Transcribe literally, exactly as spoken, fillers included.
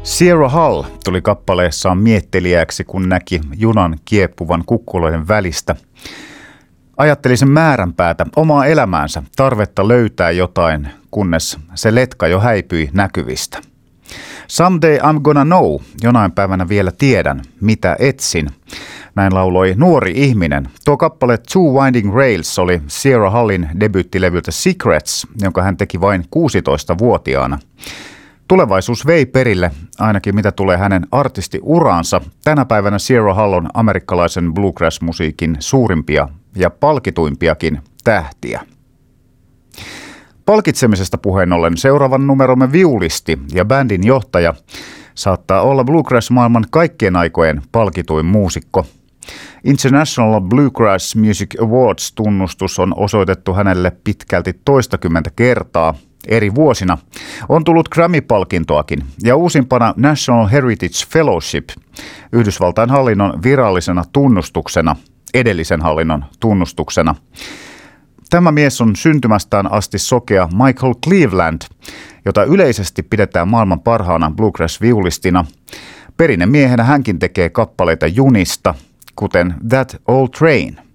Sierra Hull tuli kappaleessaan miettelijäksi, kun näki junan kieppuvan kukkuloiden välistä. Ajatteli sen määränpäätä, omaa elämäänsä, tarvetta löytää jotain, kunnes se letka jo häipyi näkyvistä. Someday I'm gonna know, jonain päivänä vielä tiedän, mitä etsin. Näin lauloi nuori ihminen. Tuo kappale Two Winding Rails oli Sierra Hullin debyyttilevyltä Secrets, jonka hän teki vain kuusitoistavuotiaana. Tulevaisuus vei perille, ainakin mitä tulee hänen artistiuraansa. Tänä päivänä Sierra Hull on amerikkalaisen bluegrass-musiikin suurimpia ja palkituimpiakin tähtiä. Palkitsemisesta puheen ollen seuraavan numeromme viulisti ja bändin johtaja saattaa olla bluegrass-maailman kaikkien aikojen palkituin muusikko. International Bluegrass Music Awards-tunnustus on osoitettu hänelle pitkälti toistakymmentä kertaa. Eri vuosina on tullut Grammy-palkintoakin ja uusimpana National Heritage Fellowship Yhdysvaltain hallinnon virallisena tunnustuksena, edellisen hallinnon tunnustuksena. Tämä mies on syntymästään asti sokea Michael Cleveland, jota yleisesti pidetään maailman parhaana bluegrass-viulistina. Perinnemiehenä hänkin tekee kappaleita junista, kuten That Old Train.